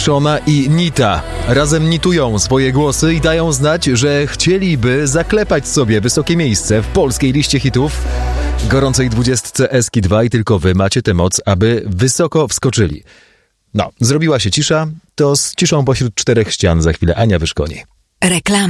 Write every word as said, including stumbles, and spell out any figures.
Szona i Nita. Razem nitują swoje głosy i dają znać, że chcieliby zaklepać sobie wysokie miejsce w polskiej liście hitów. Gorącej dwudziestce Eski dwa i tylko wy macie tę moc, aby wysoko wskoczyli. No, zrobiła się cisza, to z ciszą pośród czterech ścian za chwilę Ania Wyszkoni. Reklama.